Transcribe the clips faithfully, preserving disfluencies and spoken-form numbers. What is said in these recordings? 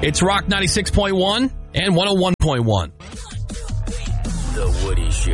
It's Rock ninety-six point one and one oh one point one. The Woody Show.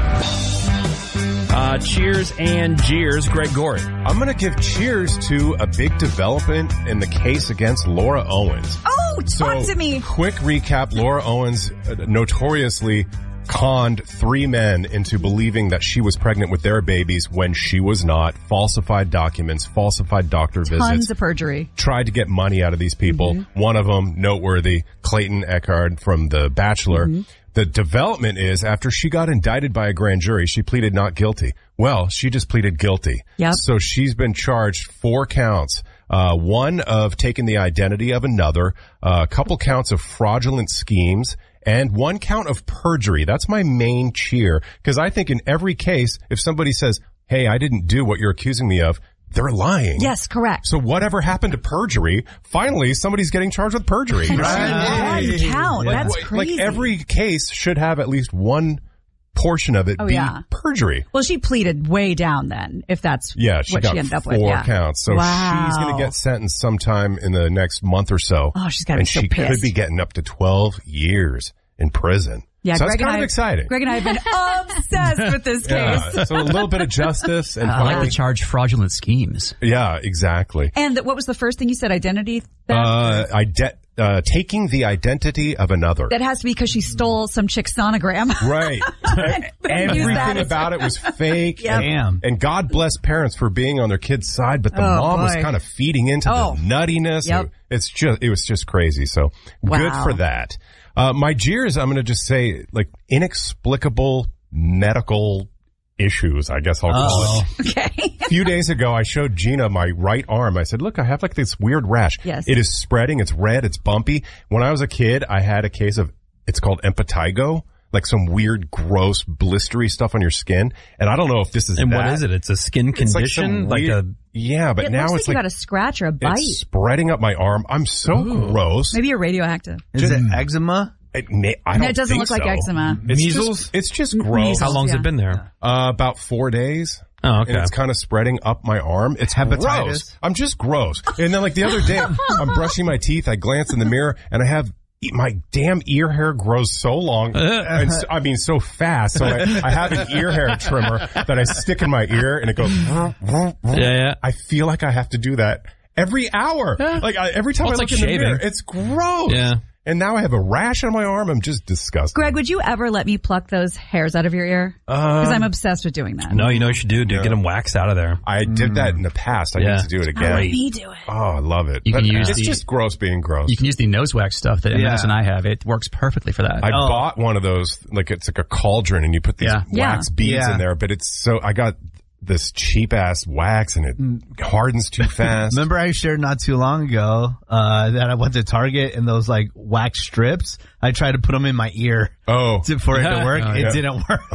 Uh, cheers and jeers, Greg Gorey. I'm going to give cheers to a big development in the case against Laura Owens. Oh, talk so, to me. Quick recap. Laura Owens uh, notoriously conned three men into believing that she was pregnant with their babies when she was not. Falsified documents, falsified doctor Tons visits. Tons of perjury. Tried to get money out of these people. Mm-hmm. One of them, noteworthy, Clayton Echard from The Bachelor. Mm-hmm. The development is after she got indicted by a grand jury, she pleaded not guilty. Well, she just pleaded guilty. Yep. So she's been charged four counts. Uh, one of taking the identity of another, uh, a couple counts of fraudulent schemes, and one count of perjury. That's my main cheer, because I think in every case, if somebody says, hey, I didn't do what you're accusing me of, they're lying. Yes, correct. So whatever happened to perjury, finally somebody's getting charged with perjury. Right. One count. Like, That's crazy. Like every case should have at least one portion of it oh, be yeah. perjury. Well, she pleaded way down then, if that's yeah, she what got she ended up four with. Yeah. counts. So wow. she's going to get sentenced sometime in the next month or so. Oh, she's got to be so she pissed. could be getting up to twelve years in prison. Yeah, so Greg that's kind and of I, exciting. Greg and I have been obsessed with this case. Yeah, so a little bit of justice. And I like to charge fraudulent schemes. Yeah, exactly. And what was the first thing you said? Identity theft? Uh, ide- uh, taking the identity of another. That has to be because she stole some chick's sonogram. Right. Everything about it was fake. Yep. And, and God bless parents for being on their kids' side, but the oh, mom boy. was kind of feeding into oh. the nuttiness. Yep. It, it's just, it was just crazy. So wow. good for that. Uh, my jeers, I'm going to just say, like, inexplicable medical issues, I guess I'll call oh. it. Okay. A few days ago, I showed Gina my right arm. I said, look, I have like this weird rash. Yes. It is spreading. It's red. It's bumpy. When I was a kid, I had a case of, it's called impetigo, like some weird, gross, blistery stuff on your skin. And I don't know if this is And that. what is it? It's a skin condition? Like, like weird, a... Yeah, but it now looks it's like like you got a scratch or a bite. It's spreading up my arm. I'm so Ooh. gross. Maybe you're radioactive. Is Just, it eczema? It, may, I don't it doesn't think look like so. eczema. It's Measles? Just, it's just gross. How long's yeah. it been there? Uh, about four days. Oh, okay. And it's kind of spreading up my arm. It's Hepatitis? gross. I'm just gross. And then like the other day, I'm brushing my teeth. I glance in the mirror and I have my damn ear hair grows so long. and so, I mean, so fast. So I, I have an ear hair trimmer that I stick in my ear and it goes. Yeah, yeah. I feel like I have to do that every hour. Yeah. Like I, every time Well, I it's look like in the mirror, shaving. it's gross. Yeah. And now I have a rash on my arm. I'm just disgusted. Greg, would you ever let me pluck those hairs out of your ear? Because Um, I'm obsessed with doing that. No, you know what you should do? Dude, Yeah. get them waxed out of there. I did that in the past. I Yeah. need to do it again. Let me do it. Oh, I love it. You can But use it's the- just gross being gross. You can use the nose wax stuff that Yeah. Emmons and I have. It works perfectly for that. I Oh. bought one of those, like it's like a cauldron and you put these Yeah. wax Yeah. beads Yeah. in there, but it's so, I got this cheap ass wax and it hardens too fast. Remember I shared not too long ago uh, that I went to Target and those like wax strips, I tried to put them in my ear Oh. to, for it Yeah. to work. Oh, it yeah. didn't work.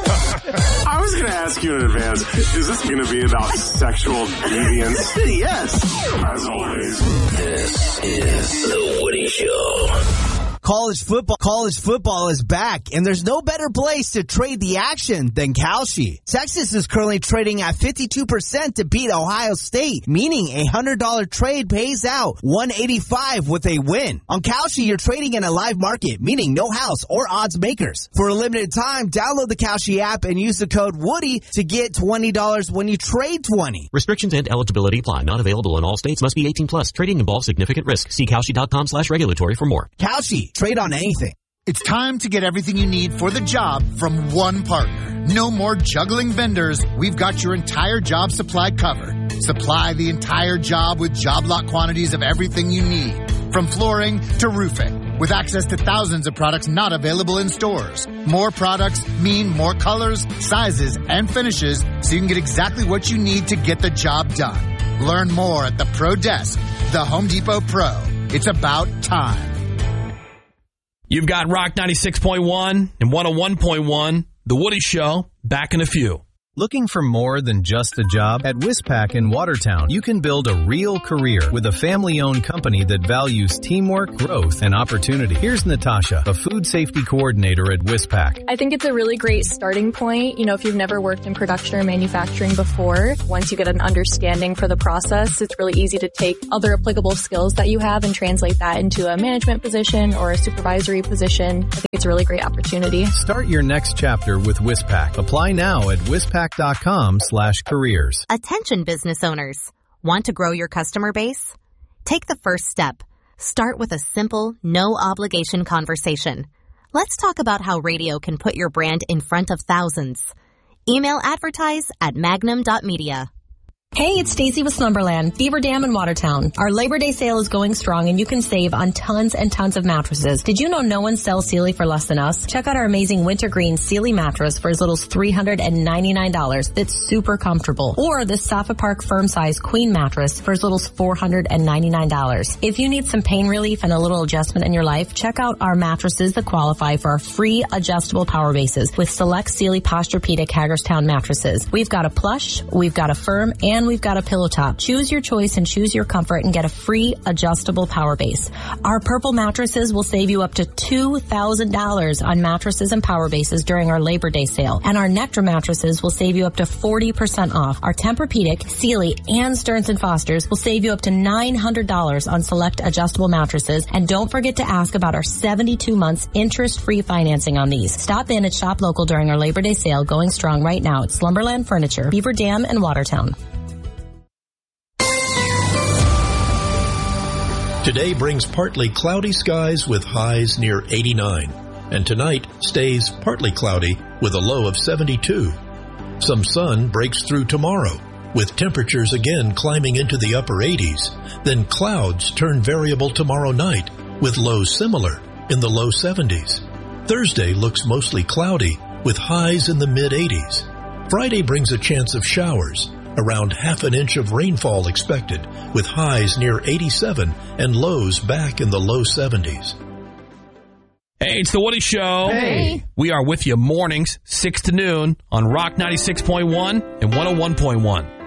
I was going to ask you in advance, is this going to be about sexual deviance? Yes. As always. This is The Woody Show. College football, college football is back, and there's no better place to trade the action than Kalshi. Texas is currently trading at fifty-two percent to beat Ohio State, meaning a one hundred dollars trade pays out one eighty-five with a win. On Kalshi, you're trading in a live market, meaning no house or odds makers. For a limited time, download the Kalshi app and use the code Woody to get twenty dollars when you trade twenty. Restrictions and eligibility apply. Not available in all states. Must be eighteen plus. Trading involves significant risk. See Kalshi.com slash regulatory for more. Kalshi, trade on anything. It's time to get everything you need for the job from one partner. No more juggling vendors. We've got your entire job supply covered. Supply the entire job with job lot quantities of everything you need, from flooring to roofing, with access to thousands of products not available in stores. More products mean more colors, sizes, and finishes, so you can get exactly what you need to get the job done. Learn more at the Pro Desk, the Home Depot Pro. It's about time. You've got Rock ninety-six point one and one oh one point one, The Woody Show, back in a few. Looking for more than just a job? At Wispac in Watertown, you can build a real career with a family-owned company that values teamwork, growth, and opportunity. Here's Natasha, a food safety coordinator at Wispac. I think it's a really great starting point. You know, if you've never worked in production or manufacturing before, once you get an understanding for the process, it's really easy to take other applicable skills that you have and translate that into a management position or a supervisory position. I think it's a really great opportunity. Start your next chapter with Wispac. Apply now at wispac dot com slash careers. Attention business owners. Want to grow your customer base? Take the first step. Start with a simple, no obligation conversation. Let's talk about how radio can put your brand in front of thousands. Email advertise at magnum dot media. Hey, it's Stacy with Slumberland, Beaver Dam in Watertown. Our Labor Day sale is going strong and you can save on tons and tons of mattresses. Did you know no one sells Sealy for less than us? Check out our amazing wintergreen Sealy mattress for as little as three hundred ninety-nine dollars. That's super comfortable. Or this Safa Park firm size queen mattress for as little as four hundred ninety-nine dollars. If you need some pain relief and a little adjustment in your life, check out our mattresses that qualify for our free adjustable power bases with select Sealy Posturepedic Hagerstown mattresses. We've got a plush, we've got a firm, and we've got a pillow top. Choose your choice and choose your comfort and get a free adjustable power base. Our purple mattresses will save you up to two thousand dollars on mattresses and power bases during our Labor Day sale. And our Nectar mattresses will save you up to forty percent off. Our Tempur-Pedic, Sealy, and Stearns and Foster's will save you up to nine hundred dollars on select adjustable mattresses. And don't forget to ask about our seventy-two months interest-free financing on these. Stop in at Shop Local during our Labor Day sale going strong right now at Slumberland Furniture, Beaver Dam, and Watertown. Today brings partly cloudy skies with highs near eighty-nine, and tonight stays partly cloudy with a low of seventy-two. Some sun breaks through tomorrow, with temperatures again climbing into the upper eighties. Then clouds turn variable tomorrow night, with lows similar in the low seventies. Thursday looks mostly cloudy, with highs in the mid-eighties. Friday brings a chance of showers. Around half an inch of rainfall expected, with highs near eighty-seven and lows back in the low seventies. Hey, it's the Woody Show. Hey. We are with you mornings, six to noon on Rock ninety-six point one and one oh one point one.